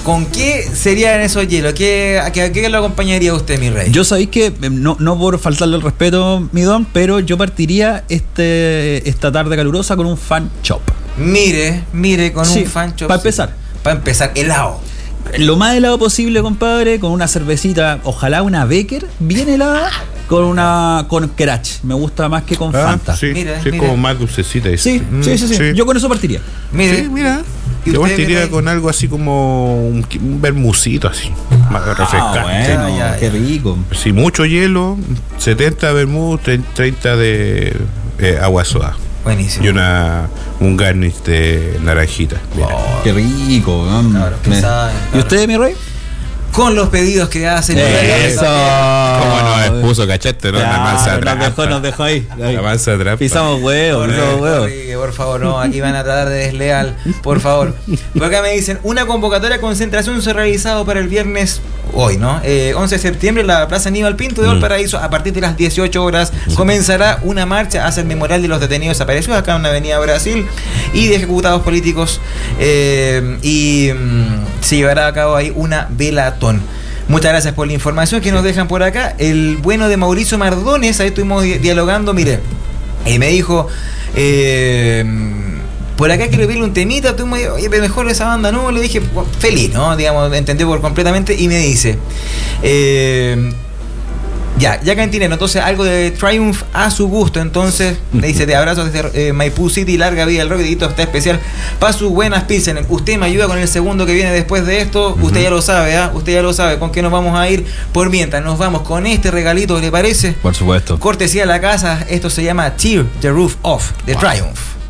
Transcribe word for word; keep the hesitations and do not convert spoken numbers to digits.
¿Con qué serían esos hielos? ¿Qué, a qué, a qué lo acompañaría usted, mi rey? Yo sabéis que, no, no por faltarle el respeto, mi don, pero yo partiría este esta tarde calurosa con un fan chop. Mire, mire, con sí, un fan chop. Para empezar. Para empezar, helado. Lo más helado posible, compadre, con una cervecita, ojalá una Becker, bien helada, con una con Kerach. Me gusta más que con ah, Fanta. Sí, mira, sí, mira. como más dulcecita. Sí, mm, sí, sí, sí, sí. Yo con eso partiría. Mire, Sí, mira. ¿Y Yo usted, partiría mi rey? con algo así como un, un vermucito así, más refrescante. Ah, bueno, Ya, ya, qué ya. rico. Sí, mucho hielo, setenta vermut, treinta de eh, agua soda. Buenísimo. Y una un garnish de naranjita. Mira. Oh, Qué rico. mm. Claro, Me- saben, ¿Y claro. usted, mi rey? Con los pedidos que hacen. Eso. ¿Cómo nos expuso, cachete? ¿No? Ya, la mansa nos dejó, trampa. nos dejó ahí. ahí. La mansa trampa. Pisamos huevos, pisamos huevos. Corrique, por favor, no, aquí van a tratar de desleal, por favor. Por acá me dicen, una convocatoria de concentración se ha realizado para el viernes, hoy, ¿no? Eh, once de septiembre en la Plaza Aníbal Pinto de Mm. Valparaíso, a partir de las dieciocho horas, comenzará una marcha hacia el memorial de los detenidos desaparecidos acá en la Avenida Brasil y de ejecutados políticos, eh, y mm, se llevará a cabo ahí una velatón. Muchas gracias por la información que nos dejan por acá. El bueno de Mauricio Mardones, ahí estuvimos di- dialogando, mire, y me dijo, eh, por acá quiero pedirle un temita, tú me oye, mejor esa banda, no, le dije, bueno, feliz, ¿no? Digamos, entendí por completamente, y me dice, eh, ya, ya cantinero, entonces algo de Triumph a su gusto, entonces me dice, te abrazo desde eh, Maipú City, larga vida el rock, y está especial para sus buenas pilsen. Usted me ayuda con el segundo que viene después de esto, usted Ujú. ya lo sabe, ¿ah? Usted ya lo sabe, con qué nos vamos a ir. Por mientras, nos vamos con este regalito, ¿le parece? Por supuesto. Cortesía de la casa, esto se llama Tear the Roof Off de Triumph.